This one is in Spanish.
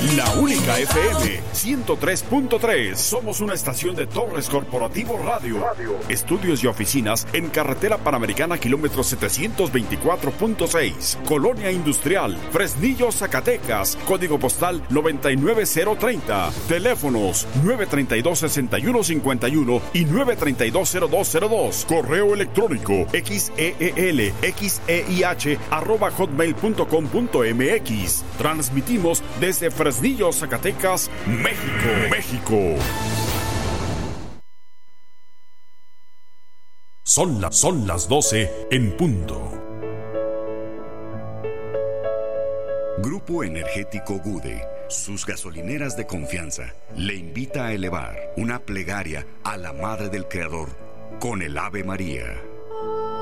La única FM 103.3. Somos una estación de Torres Corporativo Radio. Estudios y oficinas en Carretera Panamericana, kilómetro 724.6. Colonia Industrial, Fresnillo, Zacatecas. Código postal 99030. Teléfonos 932-6151 y 932-0202. Correo electrónico xeelxeih@hotmail.com.mx. Transmitimos desde Fresnillo, Zacatecas, México. Son las 12 en punto. Grupo Energético Gude, sus gasolineras de confianza, le invita a elevar una plegaria a la Madre del Creador con el Ave María.